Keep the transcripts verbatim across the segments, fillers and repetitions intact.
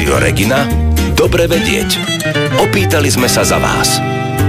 Rádio Regina? Dobre vedieť. Opýtali sme sa za vás.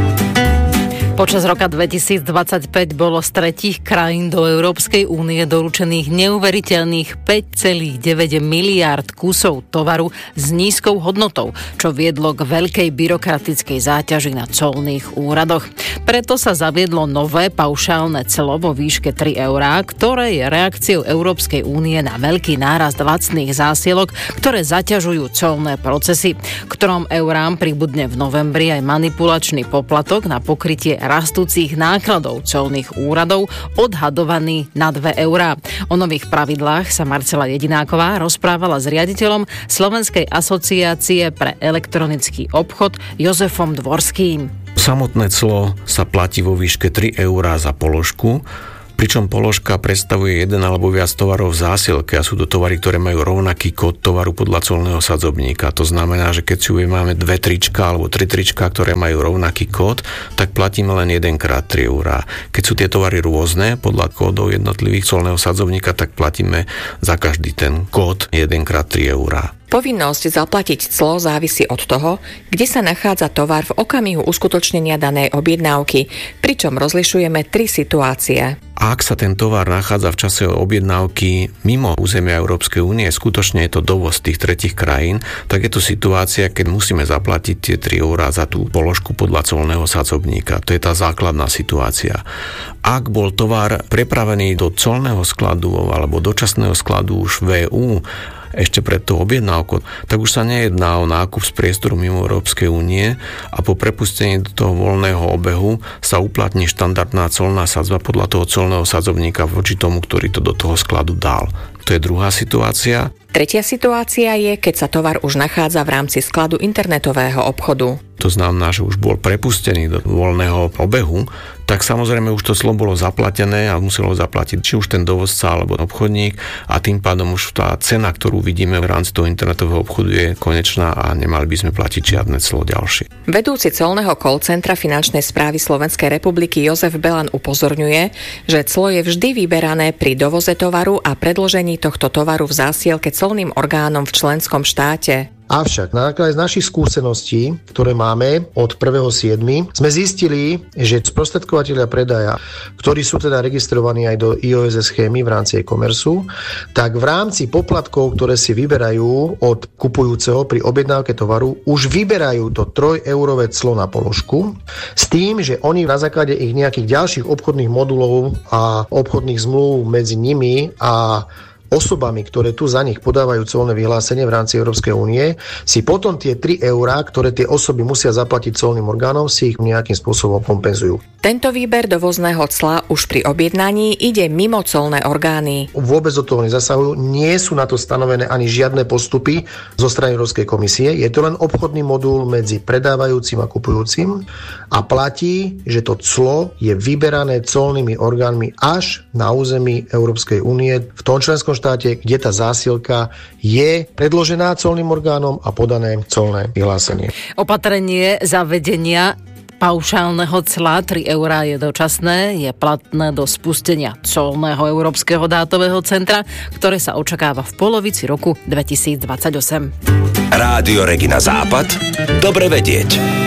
Počas roka dvetisícdvadsaťpäť bolo z tretích krajín do Európskej únie doručených neuveriteľných päť celá deväť miliárd kusov tovaru s nízkou hodnotou, čo viedlo k veľkej byrokratickej záťaži na colných úradoch. Preto sa zaviedlo nové paušálne clo vo výške tri eurá, ktoré je reakciou Európskej únie na veľký nárast lacných zásielok, ktoré zaťažujú colné procesy. K trom eurám pribudne v novembri aj manipulačný poplatok na pokrytie rastúcich nákladov colných úradov odhadovaný na dve eurá. O nových pravidlách sa Marcela Jedináková rozprávala s riaditeľom Slovenskej asociácie pre elektronický obchod Jozefom Dvorským. Samotné clo sa platí vo výške tri eurá za položku, pričom položka predstavuje jeden alebo viac tovarov v zásielke a sú to tovary, ktoré majú rovnaký kód tovaru podľa colného sadzobníka. To znamená, že keď si máme dve trička alebo tri trička, ktoré majú rovnaký kód, tak platíme len jedenkrát tri eurá. Keď sú tie tovary rôzne podľa kódov jednotlivých colného sadzobníka, tak platíme za každý ten kód jedenkrát tri eurá. Povinnosť zaplatiť clo závisí od toho, kde sa nachádza tovar v okamihu uskutočnenia danej objednávky, pričom rozlišujeme tri situácie. Ak sa ten tovar nachádza v čase objednávky mimo územia Európskej únie, skutočne je to dovoz tých tretích krajín, tak je to situácia, keď musíme zaplatiť tie tri eurá za tú položku podľa colného sadzobníka. To je tá základná situácia. Ak bol tovar prepravený do colného skladu alebo dočasného skladu už v é ú, ešte pred tou objednávkou, tak už sa nejedná o nákup z priestoru mimo Európskej únie a po prepustení do toho voľného obehu sa uplatní štandardná colná sadzba podľa toho colného sadzobníka voči tomu, ktorý to do toho skladu dal. To je druhá situácia. Tretia situácia je, keď sa tovar už nachádza v rámci skladu internetového obchodu. To znamená, že už bol prepustený do voľného obehu, tak samozrejme už to clo bolo zaplatené a muselo zaplatiť či už ten dovozca alebo obchodník a tým pádom už tá cena, ktorú vidíme v rámci toho internetového obchodu, je konečná a nemali by sme platiť žiadne clo ďalšie. Vedúci colného call centra Finančnej správy Slovenskej republiky Jozef Belan upozorňuje, že clo je vždy vyberané pri dovoze tovaru a predložení tohto tovaru v zásielke colným orgánom v členskom štáte. Avšak na základe z našich skúseností, ktoré máme od prvého siedmeho sme zistili, že sprostredkovatelia predaja, ktorí sú teda registrovaní aj do í ó es schémy v rámci e-commerce, tak v rámci poplatkov, ktoré si vyberajú od kupujúceho pri objednávke tovaru, už vyberajú to trojeurové clo na položku s tým, že oni na základe ich nejakých ďalších obchodných modulov a obchodných zmluv medzi nimi a osobami, ktoré tu za nich podávajú colné vyhlásenie v rámci Európskej únie, si potom tie tri eurá, ktoré tie osoby musia zaplatiť colným orgánom, si ich nejakým spôsobom kompenzujú. Tento výber dovozného cla už pri objednaní ide mimo colné orgány. Vôbec do toho nezasahujú, nie sú na to stanovené ani žiadne postupy zo strany Európskej komisie. Je to len obchodný modul medzi predávajúcim a kupujúcim a platí, že to clo je vyberané colnými orgánmi až na území Európskej únie v tom členskom štáte, kde tá zásielka je predložená colným orgánom a podané colné vyhlásenie. Opatrenie zavedenia paušálneho cla tri eurá je dočasné, je platné do spustenia colného Európskeho dátového centra, ktoré sa očakáva v polovici roku dvetisícdvadsaťosem. Rádio Regina Západ. Dobre vedieť.